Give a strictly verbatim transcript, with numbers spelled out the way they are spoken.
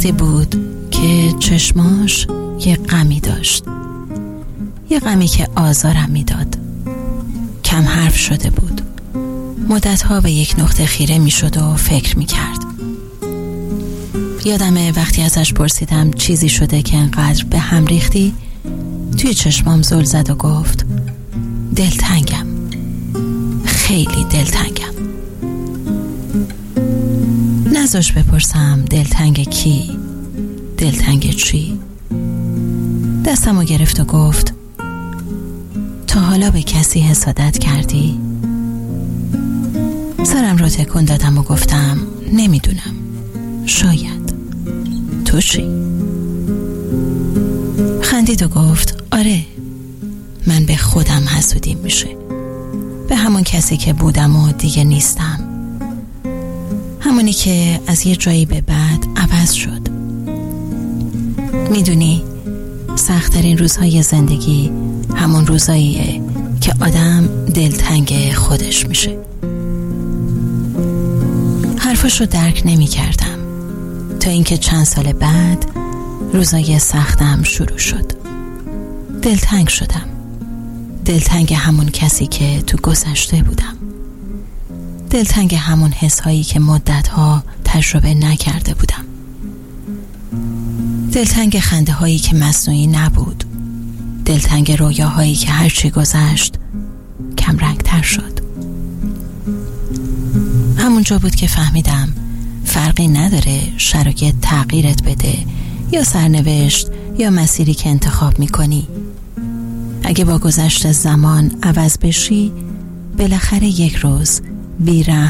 وقتی بود که چشماش یه غمی داشت، یه غمی که آزارم میداد. کم حرف شده بود، مدتها به یک نقطه خیره میشد و فکر میکرد. یادمه وقتی ازش پرسیدم چیزی شده که انقدر به هم ریختی، توی چشمام زل زد و گفت دلتنگم، خیلی دلتنگم. نذاش بپرسم دلتنگ کی، دلتنگ چی. دستمو گرفت و گفت تا حالا به کسی حسادت کردی؟ سرم رو تکون دادم و گفتم نمیدونم، شاید. تو چی؟ خندید و گفت آره، من به خودم حسودیم میشه، به همون کسی که بودم و دیگه نیستم، همونی که از یه جایی به بعد عوض شد. میدونی سخت‌ترین روزهای زندگی همون روزاییه که آدم دلتنگ خودش میشه. حرفاشو درک نمی کردم تا اینکه چند سال بعد روزای سختم شروع شد. دلتنگ شدم، دلتنگ همون کسی که تو گذشته بودم، دلتنگ همون حسهایی که مدتها تجربه نکرده بودم، دلتنگ خنده هایی که مصنوعی نبود، دلتنگ رویاهایی که هرچی گذشت کم رنگ تر شد. همونجا بود که فهمیدم فرقی نداره شرایط تغییرت بده یا سرنوشت یا مسیری که انتخاب میکنی. اگه با گذشت زمان عوض بشی، بالاخره یک روز بی‌رحم